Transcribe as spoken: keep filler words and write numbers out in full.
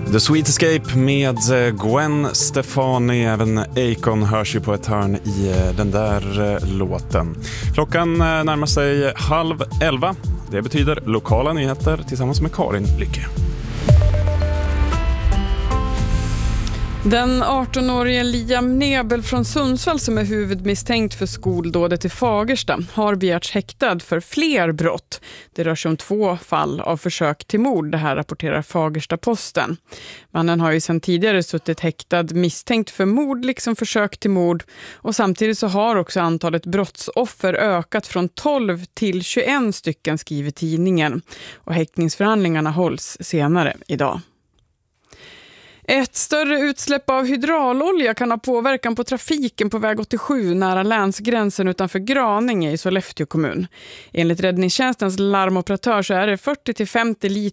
The Sweet Escape med Gwen Stefani. Även Akon hörs ju på ett hörn i den där låten. Klockan närmar sig halv elva. Det betyder lokala nyheter tillsammans med Karin Lycke. Den arton-årige Liam Nebel från Sundsvall, som är huvudmisstänkt för skoldådet i Fagersta, har begärts häktad för fler brott. Det rör sig om två fall av försök till mord, det här rapporterar Fagersta-Posten. Mannen har ju sedan tidigare suttit häktad misstänkt för mord liksom försök till mord, och samtidigt så har också antalet brottsoffer ökat från tolv till tjugoett stycken, skriver tidningen. Och häktningsförhandlingarna hålls senare idag. Ett större utsläpp av hydraulolja kan ha påverkan på trafiken på väg åttiosju nära länsgränsen utanför Graninge i Sollefteå kommun. Enligt räddningstjänstens larmoperatör så är det fyrtio till femtio